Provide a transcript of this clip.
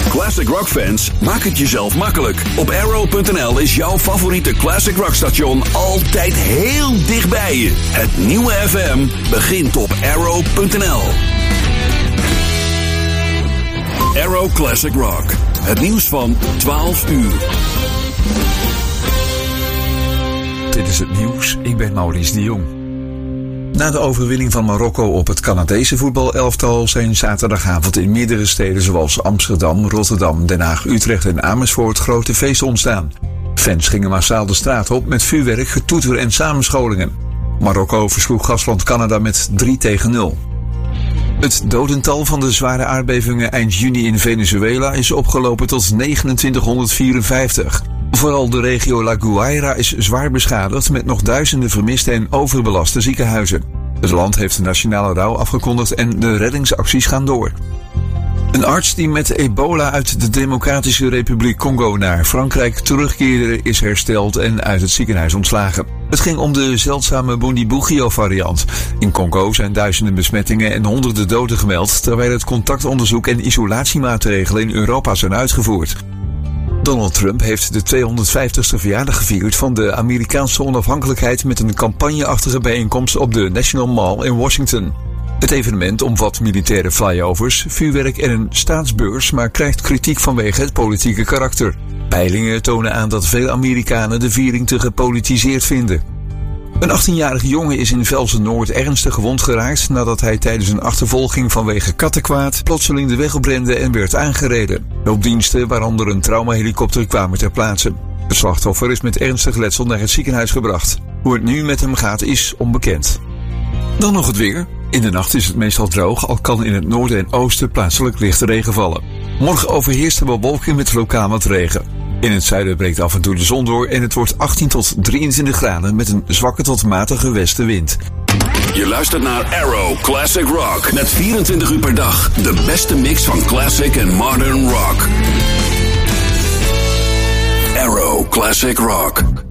Classic Rock fans, maak het jezelf makkelijk. Op Arrow.nl is jouw favoriete Classic Rock station altijd heel dichtbij je. Het nieuwe FM begint op Arrow.nl. Arrow Classic Rock. Het nieuws van 12 uur. Dit is het nieuws, ik ben Maurice de Jong. Na de overwinning van Marokko op het Canadese voetbalelftal zijn zaterdagavond in meerdere steden zoals Amsterdam, Rotterdam, Den Haag, Utrecht en Amersfoort grote feesten ontstaan. Fans gingen massaal de straat op met vuurwerk, getoeter en samenscholingen. Marokko versloeg gastland Canada met 3-0. Het dodental van de zware aardbevingen eind juni in Venezuela is opgelopen tot 2954. Vooral de regio La Guaira is zwaar beschadigd met nog duizenden vermiste en overbelaste ziekenhuizen. Het land heeft de nationale rouw afgekondigd en de reddingsacties gaan door. Een arts die met ebola uit de Democratische Republiek Congo naar Frankrijk terugkeerde is hersteld en uit het ziekenhuis ontslagen. Het ging om de zeldzame Bundibugyo-variant. In Congo zijn duizenden besmettingen en honderden doden gemeld, terwijl het contactonderzoek en isolatiemaatregelen in Europa zijn uitgevoerd. Donald Trump heeft de 250ste verjaardag gevierd van de Amerikaanse onafhankelijkheid met een campagneachtige bijeenkomst op de National Mall in Washington. Het evenement omvat militaire flyovers, vuurwerk en een staatsbeurs, maar krijgt kritiek vanwege het politieke karakter. Peilingen tonen aan dat veel Amerikanen de viering te gepolitiseerd vinden. Een 18-jarige jongen is in Velsen-Noord ernstig gewond geraakt nadat hij tijdens een achtervolging vanwege kattenkwaad plotseling de weg oprende en werd aangereden. Hulpdiensten, waaronder een traumahelikopter, kwamen ter plaatse. Het slachtoffer is met ernstig letsel naar het ziekenhuis gebracht. Hoe het nu met hem gaat is onbekend. Dan nog het weer. In de nacht is het meestal droog, al kan in het noorden en oosten plaatselijk lichte regen vallen. Morgen overheerst de bewolking met lokaal wat regen. In het zuiden breekt af en toe de zon door en het wordt 18 tot 23 graden met een zwakke tot matige westenwind. Je luistert naar Arrow Classic Rock met 24 uur per dag de beste mix van classic en modern rock. Arrow Classic Rock.